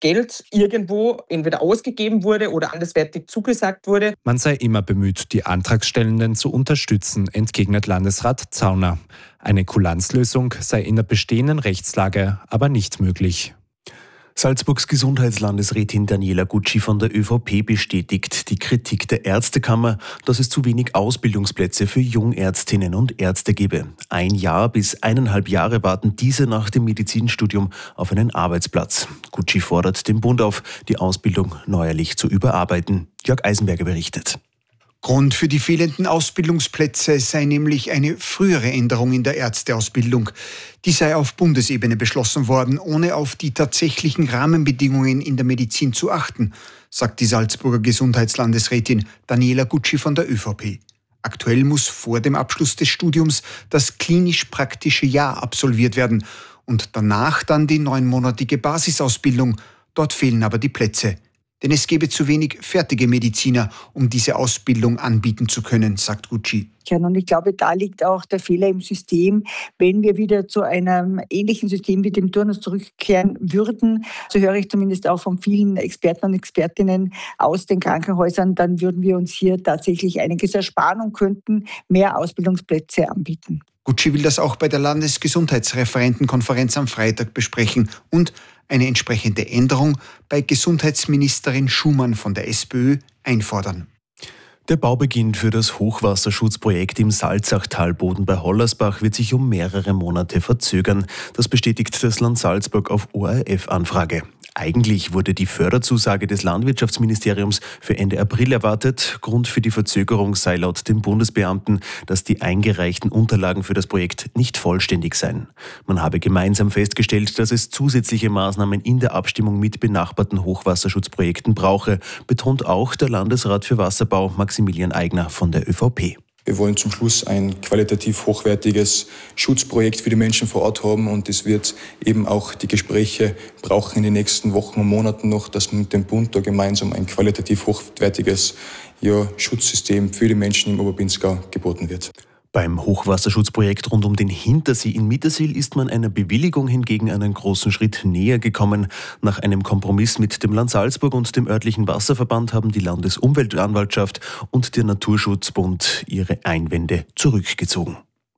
Geld irgendwo entweder ausgegeben wurde oder anderswertig zugesagt wurde. Man sei immer bemüht, die Antragstellenden zu unterstützen, entgegnet Landesrat Zauner. Eine Kulanzlösung sei in der bestehenden Rechtslage aber nicht möglich. Salzburgs Gesundheitslandesrätin Daniela Gucci von der ÖVP bestätigt die Kritik der Ärztekammer, dass es zu wenig Ausbildungsplätze für Jungärztinnen und Ärzte gebe. 1 Jahr bis 1,5 Jahre warten diese nach dem Medizinstudium auf einen Arbeitsplatz. Gucci fordert den Bund auf, die Ausbildung neuerlich zu überarbeiten. Jörg Eisenberger berichtet. Grund für die fehlenden Ausbildungsplätze sei nämlich eine frühere Änderung in der Ärzteausbildung. Die sei auf Bundesebene beschlossen worden, ohne auf die tatsächlichen Rahmenbedingungen in der Medizin zu achten, sagt die Salzburger Gesundheitslandesrätin Daniela Gucci von der ÖVP. Aktuell muss vor dem Abschluss des Studiums das klinisch-praktische Jahr absolviert werden und danach dann die 9-monatige Basisausbildung. Dort fehlen aber die Plätze. Denn es gäbe zu wenig fertige Mediziner, um diese Ausbildung anbieten zu können, sagt Gucci. Und ich glaube, da liegt auch der Fehler im System. Wenn wir wieder zu einem ähnlichen System wie dem Turnus zurückkehren würden, so höre ich zumindest auch von vielen Experten und Expertinnen aus den Krankenhäusern, dann würden wir uns hier tatsächlich einiges ersparen und könnten mehr Ausbildungsplätze anbieten. Gucci will das auch bei der Landesgesundheitsreferentenkonferenz am Freitag besprechen und eine entsprechende Änderung bei Gesundheitsministerin Schumann von der SPÖ einfordern. Der Baubeginn für das Hochwasserschutzprojekt im Salzachtalboden bei Hollersbach wird sich um mehrere Monate verzögern. Das bestätigt das Land Salzburg auf ORF-Anfrage. Eigentlich wurde die Förderzusage des Landwirtschaftsministeriums für Ende April erwartet. Grund für die Verzögerung sei laut dem Bundesbeamten, dass die eingereichten Unterlagen für das Projekt nicht vollständig seien. Man habe gemeinsam festgestellt, dass es zusätzliche Maßnahmen in der Abstimmung mit benachbarten Hochwasserschutzprojekten brauche, betont auch der Landesrat für Wasserbau Maximilian Eigner von der ÖVP. Wir wollen zum Schluss ein qualitativ hochwertiges Schutzprojekt für die Menschen vor Ort haben und es wird eben auch die Gespräche brauchen in den nächsten Wochen und Monaten noch, dass mit dem Bund da gemeinsam ein qualitativ hochwertiges Schutzsystem für die Menschen im Oberpinzgau geboten wird. Beim Hochwasserschutzprojekt rund um den Hintersee in Mittersill ist man einer Bewilligung hingegen einen großen Schritt näher gekommen. Nach einem Kompromiss mit dem Land Salzburg und dem örtlichen Wasserverband haben die Landesumweltanwaltschaft und der Naturschutzbund ihre Einwände zurückgezogen.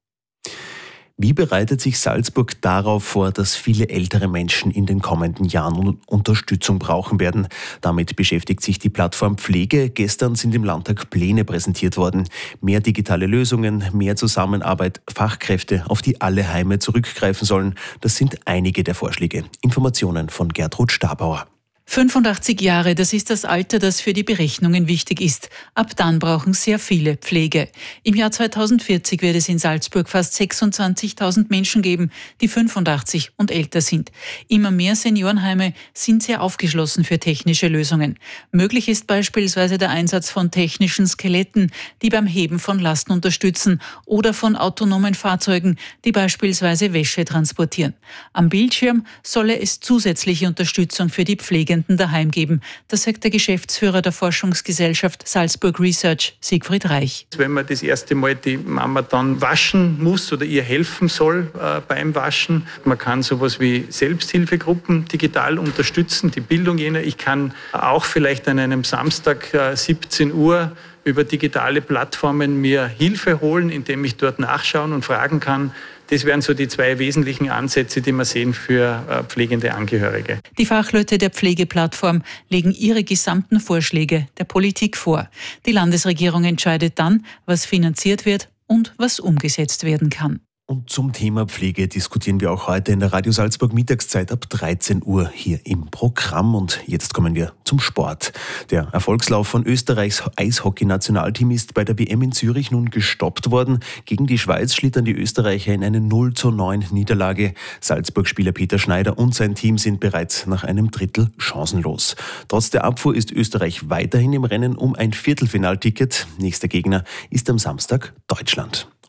Wie bereitet sich Salzburg darauf vor, dass viele ältere Menschen in den kommenden Jahren Unterstützung brauchen werden? Damit beschäftigt sich die Plattform Pflege. Gestern sind im Landtag Pläne präsentiert worden. Mehr digitale Lösungen, mehr Zusammenarbeit, Fachkräfte, auf die alle Heime zurückgreifen sollen. Das sind einige der Vorschläge. Informationen von Gertrud Stabauer. 85 Jahre, das ist das Alter, das für die Berechnungen wichtig ist. Ab dann brauchen sehr viele Pflege. Im Jahr 2040 wird es in Salzburg fast 26.000 Menschen geben, die 85 und älter sind. Immer mehr Seniorenheime sind sehr aufgeschlossen für technische Lösungen. Möglich ist beispielsweise der Einsatz von technischen Skeletten, die beim Heben von Lasten unterstützen, oder von autonomen Fahrzeugen, die beispielsweise Wäsche transportieren. Am Bildschirm solle es zusätzliche Unterstützung für die Pflegenden daheim geben. Das sagt der Geschäftsführer der Forschungsgesellschaft Salzburg Research, Siegfried Reich. Wenn man das erste Mal die Mama dann waschen muss oder ihr helfen soll beim Waschen, man kann sowas wie Selbsthilfegruppen digital unterstützen, die Bildung jener. Ich kann auch vielleicht an einem Samstag 17 Uhr über digitale Plattformen mir Hilfe holen, indem ich dort nachschauen und fragen kann. Das wären so die 2 wesentlichen Ansätze, die wir sehen für pflegende Angehörige. Die Fachleute der Pflegeplattform legen ihre gesamten Vorschläge der Politik vor. Die Landesregierung entscheidet dann, was finanziert wird und was umgesetzt werden kann. Und zum Thema Pflege diskutieren wir auch heute in der Radio Salzburg Mittagszeit ab 13 Uhr hier im Programm. Und jetzt kommen wir zum Sport. Der Erfolgslauf von Österreichs Eishockey-Nationalteam ist bei der WM in Zürich nun gestoppt worden. Gegen die Schweiz schlittern die Österreicher in eine 0:9 Niederlage. Salzburg-Spieler Peter Schneider und sein Team sind bereits nach einem Drittel chancenlos. Trotz der Abfuhr ist Österreich weiterhin im Rennen um ein Viertelfinalticket. Nächster Gegner ist am Samstag Deutschland.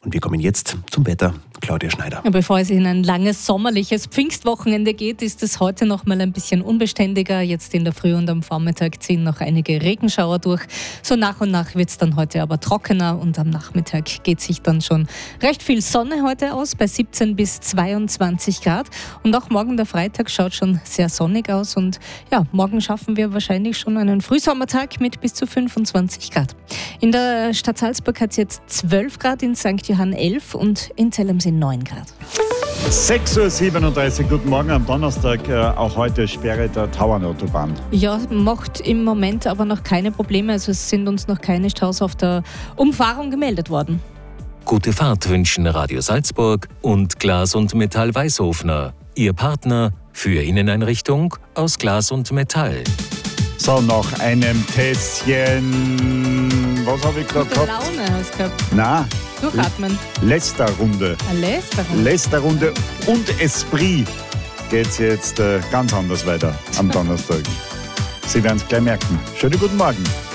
Und wir kommen jetzt zum Wetter. Claudia Schneider. Ja, bevor es in ein langes sommerliches Pfingstwochenende geht, ist es heute noch mal ein bisschen unbeständiger. Jetzt in der Früh und am Vormittag ziehen noch einige Regenschauer durch. So nach und nach wird es dann heute aber trockener und am Nachmittag geht sich dann schon recht viel Sonne heute aus, bei 17 bis 22 Grad. Und auch morgen, der Freitag, schaut schon sehr sonnig aus. Und ja, morgen schaffen wir wahrscheinlich schon einen Frühsommertag mit bis zu 25 Grad. In der Stadt Salzburg hat es jetzt 12 Grad, in St. Johann 11 und in Zellem 9 Grad. 6.37 Uhr, guten Morgen am Donnerstag. Auch heute Sperre der Tauernautobahn. Ja, macht im Moment aber noch keine Probleme. Also es sind uns noch keine Staus auf der Umfahrung gemeldet worden. Gute Fahrt wünschen Radio Salzburg und Glas und Metall Weißhofner. Ihr Partner für Inneneinrichtung aus Glas und Metall. So, nach einem Tässchen. Was habe ich gerade gehabt? Laune hast du gehabt. Nein. Durchatmen. Lästerrunde. Lästerrunde und Esprit geht es jetzt ganz anders weiter am Donnerstag. Sie werden es gleich merken. Schönen guten Morgen.